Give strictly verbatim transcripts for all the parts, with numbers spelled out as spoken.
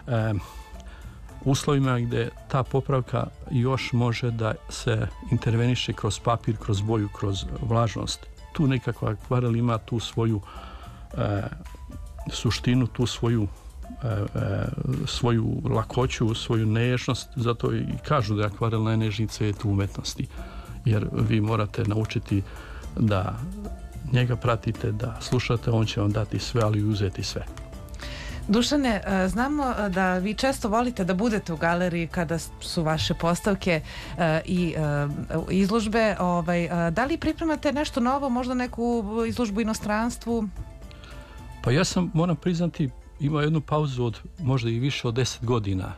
e, uslovima gdje ta popravka još može da se interveniše kroz papir, kroz boju, kroz vlažnost. Tu nekakva akvarel ima tu svoju e, suštinu, tu svoju e, e, svoju lakoću, svoju nežnost, zato i kažu da je akvarel najnežniji cvet u umetnosti, jer vi morate naučiti da njega pratite, da slušate, on će vam dati sve, ali uzeti sve. Dušane, znamo da vi često volite da budete u galeriji kada su vaše postavke i izložbe. Da li pripremate nešto novo, možda neku izložbu u inostranstvu? Pa ja sam, moram priznati, imao jednu pauzu od možda i više od deset godina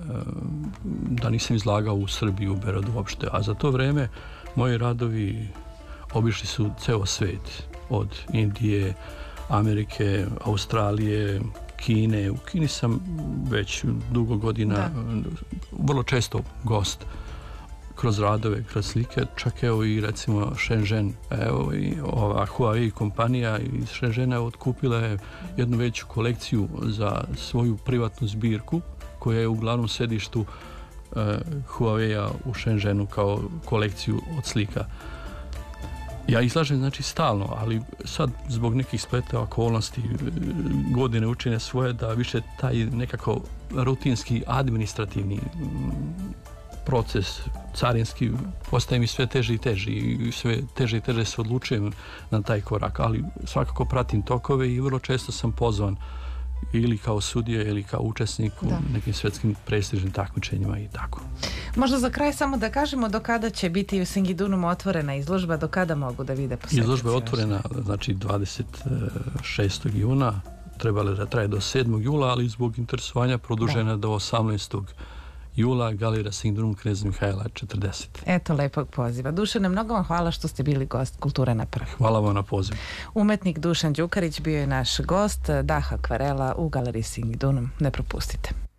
da nisam izlagao u Srbiji, u Beogradu uopšte, a za to vreme moji radovi obišli su ceo svet, od Indije, Amerike, Australije, Kine. U Kini sam već dugo godina, da. vrlo često gost kroz radove, kroz slike, čak evo i recimo Shenzhen, evo i ova Huawei kompanija iz Shenzhena otkupila je jednu veću kolekciju za svoju privatnu zbirku koja je u glavnom sedištu uh, Huawei-a u Shenzhenu kao kolekciju od slika. Ja izlažem znači stalno, ali sad zbog nekih spleta okolnosti godine učine svoje da više taj nekako rutinski administrativni proces carinski postaje mi sve teži i teži i sve teže i teže se odlučujem na taj korak, ali svakako pratim tokove i vrlo često sam pozvan ili kao sudija ili kao učesnik u nekim svetskim prestižnim takmičenjima i tako. Možda za kraj samo da kažemo do kada će biti u Singidunum otvorena izložba, do kada mogu da vide posetioci? Izložba je otvorena znači dvadeset šestog juna, trebala da traje do sedmog jula, ali zbog interesovanja produžena da. do osamnaestog jula, Galerija Singidunum Kneza Mihajla četrdeset. Eto lepog poziva. Dušane, mnogo vam hvala što ste bili gost Kulture na prvu. Hvala vam na pozivu. Umetnik Dušan Đukarić bio je naš gost, dah akvarela u Galeriji Singidunum. Ne propustite.